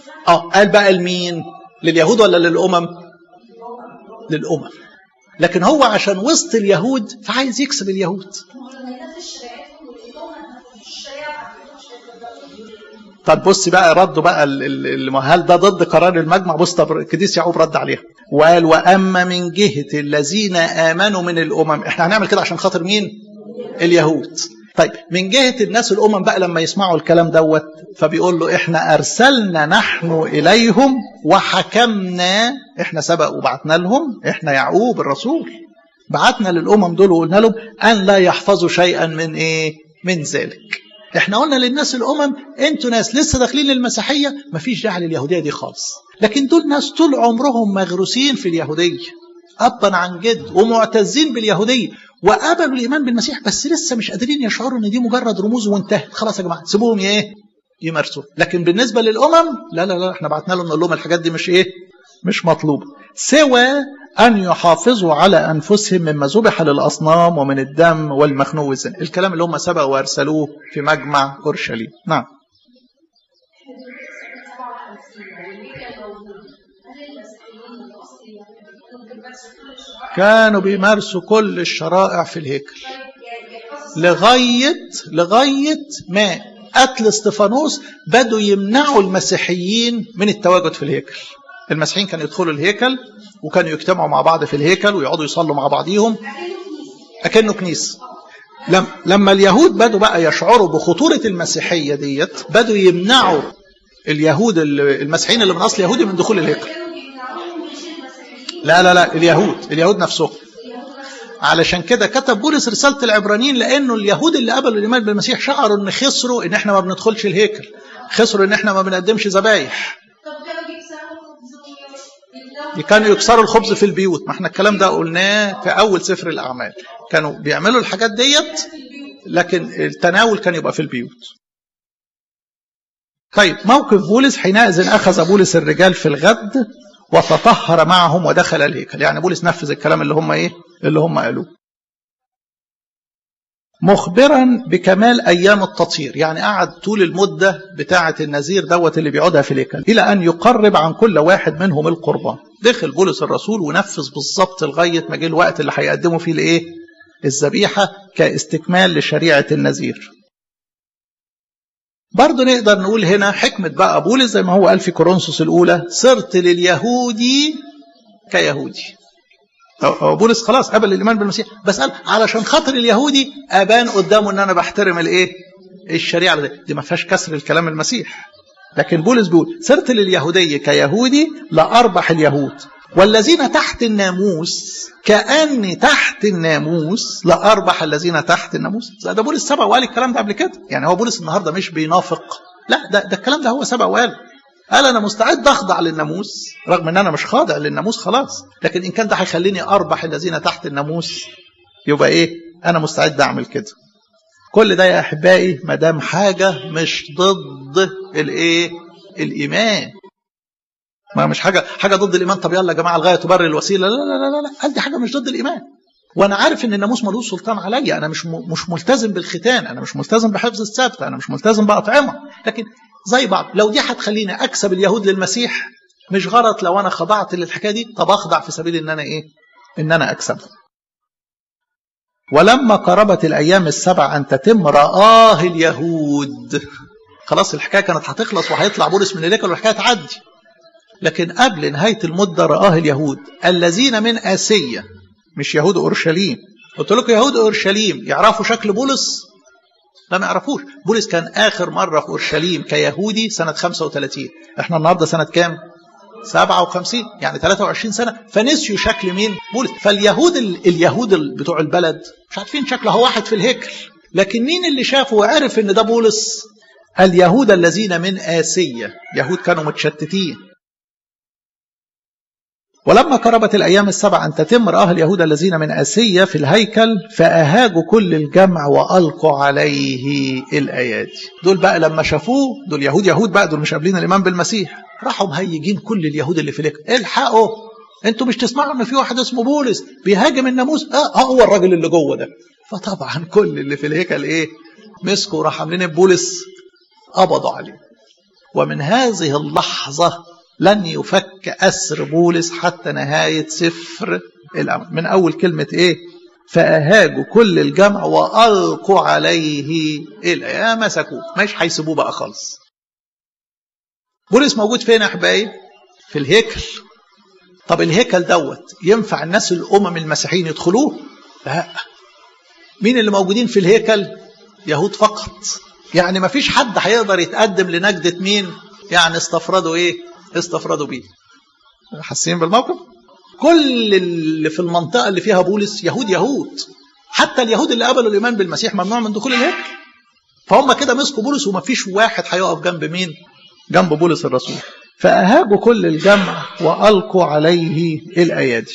قال بقى لمين؟ لليهود ولا للأمم؟ للأمم. لكن هو عشان وسط اليهود فعايز يكسب اليهود. طب بص بقى ردوا بقى هل ده ضد قرار المجمع؟ بص طب القديس يعقوب رد عليها وقال وأما من جهة الذين آمنوا من الأمم، احنا هنعمل كده عشان خاطر مين؟ اليهود. طيب من جهة الناس الأمم بقى لما يسمعوا الكلام دوت فبيقول له احنا أرسلنا نحن إليهم وحكمنا، احنا سبق وبعتنا لهم، احنا يعقوب الرسول بعتنا للأمم دول وقلنا لهم أن لا يحفظوا شيئا من ايه؟ من ذلك. احنا قلنا للناس الأمم انتوا ناس لسه داخلين المسيحية مفيش داعي لليهودية دي خالص، لكن دول ناس طول عمرهم مغروسين في اليهودية أبا عن جد ومعتزين باليهودية وقبلوا الإيمان بالمسيح، بس لسه مش قادرين يشعروا ان دي مجرد رموز وانتهت. خلاص يا جماعة سيبوهم ايه؟ يمارسوا. لكن بالنسبة للأمم لا احنا بعتنا لهم نقول لهم الحاجات دي مش ايه؟ مش مطلوبة، سوى أن يحافظوا على أنفسهم مما ذبح للأصنام ومن الدم والمخنوع والزنا. الكلام اللي هم سبقوا وأرسلوه في مجمع أورشليم. نعم. كانوا بيمارسوا كل الشرائع في الهيكل لغاية ما قتل استفانوس بدوا يمنعوا المسيحيين من التواجد في الهيكل. المسيحيين كانوا يدخلوا الهيكل وكانوا يجتمعوا مع بعض في الهيكل ويقعدوا يصلوا مع بعضيهم أكنه كنيسة. لما اليهود بدوا بقى يشعروا بخطورة المسيحية ديت بدوا يمنعوا اليهود المسيحيين اللي من أصل يهودي من دخول الهيكل. لا اليهود نفسهم. علشان كده كتب بولس رسالة العبرانيين، لأنه اليهود اللي قبلوا الإيمان بالمسيح شعروا إن خسروا إن إحنا ما بندخلش الهيكل، خسروا إن إحنا ما بنقدمش ذبايح، كانوا يكسروا الخبز في البيوت. ما احنا الكلام ده قلناه في أول سفر الأعمال، كانوا بيعملوا الحاجات ديت لكن التناول كان يبقى في البيوت. طيب موقف بولس حينئذ أخذ بولس الرجال في الغد وتطهر معهم ودخل الهيكل. يعني بولس نفذ الكلام اللي هم قالوه، مخبرا بكمال أيام التطهير. يعني قعد طول المدة بتاعة النذير دوت اللي بيقعدها في الهيكل إلى أن يقرب عن كل واحد منهم القربان. دخل بولس الرسول ونفذ بالظبط لغاية ما جه الوقت اللي هيقدموا فيه الإيه؟ الذبيحة كاستكمال لشريعة النذير. برضو نقدر نقول هنا حكمة بقى بولس زي ما هو قال في كورنثوس الأولى صرت لليهودي كيهودي. بولس خلاص قبل الإيمان بالمسيح، بس قال علشان خاطر اليهودي أبان قدامه أن أنا بحترم الإيه؟ الشريعة دي ما فيهاش كسر الكلام المسيح. لكن بولس بيقول صرت لليهودي كيهودي لأربح اليهود والذين تحت الناموس كأني تحت الناموس لأربح الذين تحت الناموس. ده بولس سبق وقال الكلام ده قبل كده. يعني هو بولس النهارده مش بينافق، لا ده الكلام ده هو سبق وقال أنا مستعد أخضع للناموس رغم أن أنا مش خاضع للناموس خلاص، لكن إن كان ده هيخليني أربح الذين تحت الناموس يبقى إيه؟ أنا مستعد أعمل كده. كل ده يا أحبائي ما دام حاجة مش ضد الإيه؟ الإيمان. ما مش حاجة ضد الإيمان. طب يلا يا جماعة الغاية تبرر الوسيلة، لا لا لا لا، قال دي حاجة مش ضد الإيمان. وأنا عارف إن الناموس ملوش سلطان عليا، أنا مش ملتزم بالختان، أنا مش ملتزم بحفظ السبت، أنا مش ملتزم بأطعمة، لكن زي بعض لو دي هتخليني أكسب اليهود للمسيح مش غلط. لو أنا خضعت للحكاية دي طب أخضع في سبيل إن أنا إيه؟ إن أنا أكسب. ولما قربت الأيام السبع أن تتم رآه اليهود. خلاص الحكاية كانت هتخلص وهيطلع بولس من الهيكل والحكاية تعدي، لكن قبل نهاية المدة رآه اليهود الذين من آسيا، مش يهود أورشليم. قلت لكم يهود أورشليم يعرفوا شكل بولس؟ لا ما يعرفوش. بولس كان آخر مرة في أورشليم كيهودي سنة 35. احنا النهاردة سنة كام؟ 57، يعني 23 سنة. فنسيوا شكل مين؟ بولس. فاليهود بتوع البلد مش عارفين شكله، هو واحد في الهيكل، لكن مين اللي شافه وعرف ان ده بولس؟ اليهود الذين من آسيا. يهود كانوا متشتتين. ولما قربت الأيام السبع أن تتم رآه اليهود الذين من آسيا في الهيكل فأهاجوا كل الجمع وألقوا عليه الأيادي. دول بقى لما شافوه، دول يهود بقى، دول مش قابلين الإيمان بالمسيح، راحوا مهيجين كل اليهود اللي في الهيكل، الحقوا انتوا مش تسمعوا ان في واحد اسمه بولس بيهاجم الناموس؟ هو الراجل اللي جوه ده. فطبعا كل اللي في الهيكل ايه؟ مسكوا راح عاملين بولس قبضوا عليه. ومن هذه اللحظة لن يفك أسر بولس حتى نهاية سفر الأعمال. من أول كلمة إيه؟ فأهاجوا كل الجمع وألقوا عليه يا مسكوه، مش هيسيبوه بقى خالص. بولس موجود فين يا أحبائي؟ في الهيكل. طب الهيكل دوت ينفع الناس الأمم المسيحيين يدخلوه؟ لا. مين اللي موجودين في الهيكل؟ يهود فقط. يعني ما فيش حد هيقدر يتقدم لنجدة مين؟ يعني استفردوا ايه؟ استفردوا بيه. حاسين بالموقف؟ كل اللي في المنطقة اللي فيها بولس يهود. حتى اليهود اللي قبلوا الإيمان بالمسيح ممنوع من دخول الهيكل. فهم كده مسكوا بولس وما فيش واحد هيقف جنب مين؟ جنب بولس الرسول. فأهاجوا كل الجمع وألقوا عليه الأيادي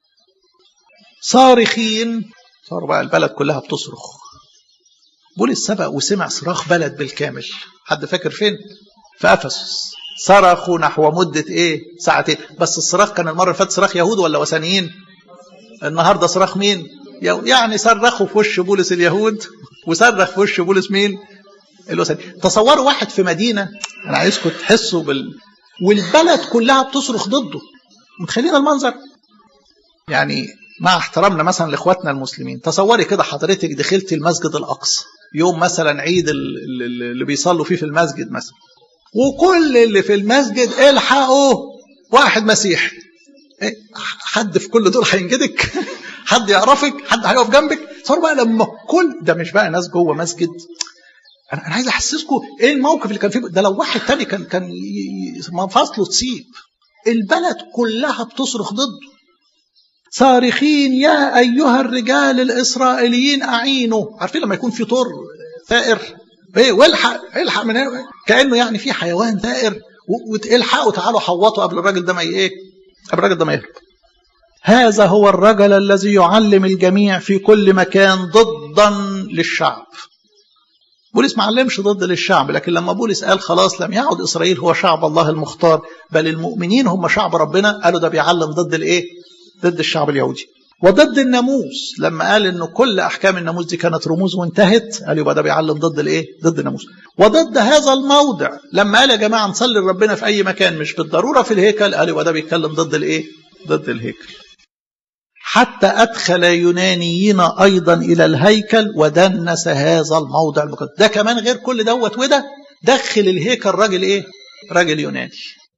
صارخين. صار بقى البلد كلها بتصرخ. بولس سبق وسمع صراخ بلد بالكامل. حد فاكر فين؟ في أفسس. صرخوا نحو مدة ايه؟ ساعتين. بس الصراخ كان المرة اللي فاتت صراخ يهود ولا وثنيين؟ النهاردة صراخ مين؟ يعني صرخوا في وش بولس اليهود وصرخ في وش بولس مين؟ الوثنيين. تصوروا واحد في مدينة، أنا عايزكم تحسوا والبلد كلها بتصرخ ضده. متخيلين المنظر؟ يعني مع احترامنا مثلا لاخواتنا المسلمين، تصوري كده حضرتك دخلتي المسجد الأقصى يوم مثلا عيد اللي بيصلوا فيه في المسجد مثلا، وكل اللي في المسجد الحقوا واحد مسيحي. حد في كل دول هينجدك؟ حد يعرفك؟ حد هيقف جنبك؟ صار بقى لما كل ده مش بقى ناس جوه مسجد. انا عايز احسسكم ايه الموقف اللي كان فيه. ده لو واحد تاني كان مفاصله تسيب. البلد كلها بتصرخ ضده. صارخين يا ايها الرجال الاسرائيليين اعينوا. عارفين لما يكون في طور ثائر ايه والحق من هنا، كانه يعني في حيوان ثائر، والحقوا تعالوا حوطوا قبل الراجل ده ما ايه، قبل الراجل ده ما يهرب. هذا هو الرجل الذي يعلم الجميع في كل مكان ضدا للشعب. بولس ما علمش ضد للشعب، لكن لما بولس قال خلاص لم يعد إسرائيل هو شعب الله المختار بل المؤمنين هم شعب ربنا، قالوا ده بيعلم ضد الايه؟ ضد الشعب اليهودي. وضد الناموس لما قال انه كل احكام الناموس دي كانت رموز وانتهت، قال يبقى ده بيعلم ضد الايه؟ ضد الناموس. وضد هذا الموضع لما قال يا جماعه نصلي لربنا في اي مكان مش بالضروره في الهيكل، قال يبقى ده بيتكلم ضد الايه؟ ضد الهيكل. حتى أدخل يونانيين أيضا إلى الهيكل ودنس هذا الموضع المقدس. ده كمان غير كل دوت وده دخل الهيكل راجل إيه؟ راجل يوناني.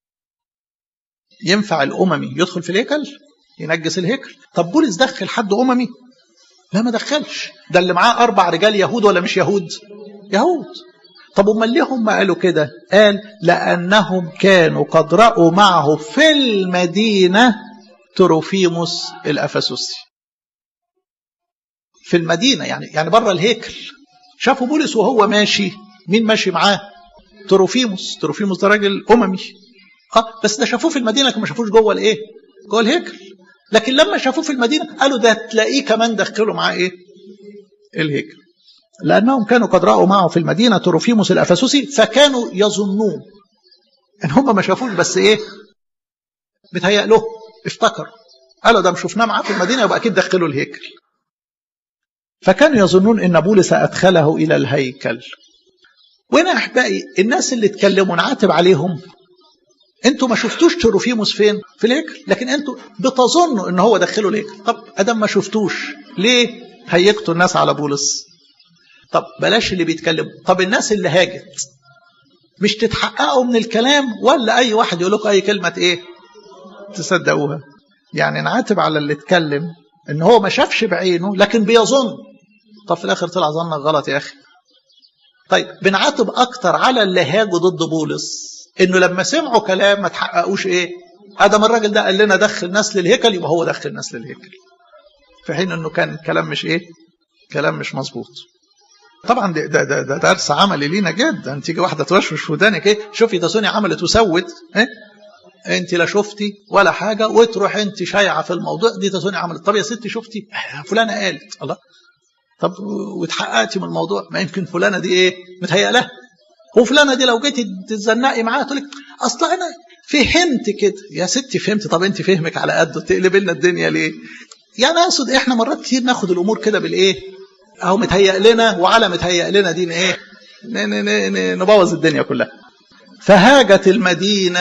ينفع الأممي يدخل في الهيكل؟ ينجس الهيكل؟ طب بولس دخل حد أممي؟ لا ما دخلش. ده اللي معاه 4 رجال يهود ولا مش يهود؟ يهود. طب أمال ليه هم قالوا كده؟ قال لأنهم كانوا قد رأوا معه في المدينة تروفيموس الأفسسي. في المدينة يعني بره الهيكل. شافوا بولس وهو ماشي، مين ماشي معاه؟ تروفيموس. تروفيموس ده راجل أممي. بس ده شافوه في المدينة لكن ما شافوش جوه الايه؟ جوه الهيكل. لكن لما شافوه في المدينة قالوا ده تلاقيه كمان دخلوا معاه ايه؟ الهيكل. لأنهم كانوا قد رأوا معه في المدينة تروفيموس الأفسسي فكانوا يظنون ان هم ما شافوش بس ايه؟ بتهيأ له، افتكر قالوا ده شفناه معاه في المدينة يبقى أكيد دخلوا الهيكل. فكانوا يظنون إن بولس أدخله إلى الهيكل. وهنا أحبائي الناس اللي اتكلموا نعاتب عليهم، أنتوا ما شفتوش تروفيموس فين؟ في الهيكل، لكن أنتوا بتظنوا إن هو دخلوا الهيكل. طب أدم ما شفتوش ليه هيقتوا الناس على بولس؟ طب بلاش اللي بيتكلموا. طب الناس اللي هاجت مش تتحققوا من الكلام ولا أي واحد يقول لكم أي كلمة إيه؟ تصدقوها. يعني نعاتب على اللي اتكلم ان هو ما شافش بعينه لكن بيظن. طب في الاخر طلع ظنك غلط يا اخي. طيب بنعاتب اكتر على اللي هاجوا ضد بولس انه لما سمعوا كلام ما تحققوش ايه؟ ادم الراجل ده قال لنا دخل ناس للهيكل يبقى هو دخل ناس للهيكل، في حين انه كان كلام مش ايه؟ كلام مش مظبوط. طبعا ده درس عملي لينا جدا. تيجي واحده توشوش في ودانك ايه؟ شوفي ده سوني عملت وسوت ايه؟ انت لا شفتي ولا حاجه وتروح انت شايعه في الموضوع. دي تسوني عملت. طب يا ستي شفتي فلانه قالت الله، طب واتحققتي من الموضوع؟ ما يمكن فلانه دي ايه متهيأ لها، وفلانه دي لو جيتي تتزنقي معاها تقول لك اصل انا فهمت كده. يا ستي فهمت؟ طب انت فهمك على قده تقلب لنا الدنيا ليه؟ يعني اقصد احنا مرات كتير ناخد الامور كده بالايه اهو متهيأ لنا، وعلى متهيأ لنا دي ايه نبوظ الدنيا كلها. فهاجت المدينة